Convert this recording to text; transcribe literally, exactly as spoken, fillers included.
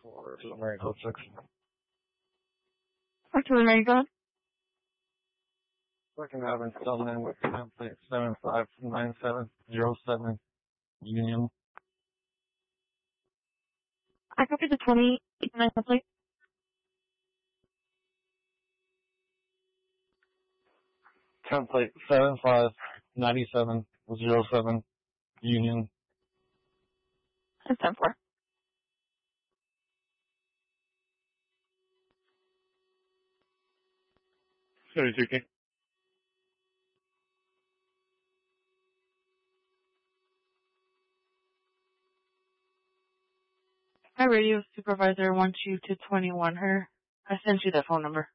for Mary Code six. Actually, Mary Code? Second Avenue, Dublin, with template seven five nine seven zero seven Union. I copied the twenty-nine template. Template seven five nine seven zero seven Union. That's ten four. thirty-two K. My radio supervisor wants you to twenty-one her. I sent you that phone number.